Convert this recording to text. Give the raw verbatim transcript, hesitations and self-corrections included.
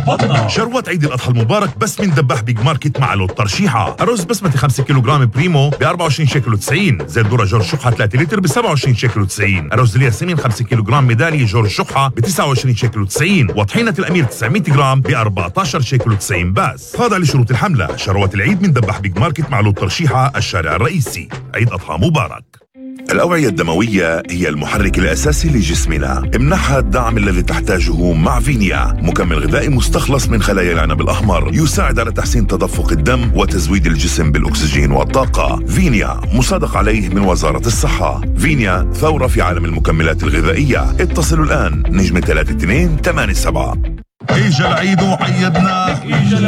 بطنة. شروات عيد الأضحى المبارك بس من دباح بيج ماركت مع لوت ترشيحة. أرز بسمتي خمسة كيلوغرام بريمو ب أربعة وعشرين شيكل وتسعين. زيت ذرة جورج شقحة ثلاثة لتر ب سبعة وعشرين شيكل وتسعين. أرز الياسمين خمسة كيلوغرام ميدالية جورج شقحة ب تسعة وعشرين شيكل وتسعين. وطحينة الأمير تسعمية جرام ب أربعة عشر شيكل وتسعين بس. خاضع لشروط الحملة. شروات العيد من دباح بيج ماركت مع لوت ترشيحة الشارع الرئيسي. عيد أضحى مبارك. الأوعية الدموية هي المحرك الأساسي لجسمنا. امنحها الدعم الذي تحتاجه مع فينيا، مكمل غذائي مستخلص من خلايا العنب الأحمر يساعد على تحسين تدفق الدم وتزويد الجسم بالأكسجين والطاقة. فينيا مصادق عليه من وزارة الصحة. فينيا ثورة في عالم المكملات الغذائية. اتصلوا الآن نجمة ثلاثة اثنين ثمانية سبعة. اجا العيد وعيدنا.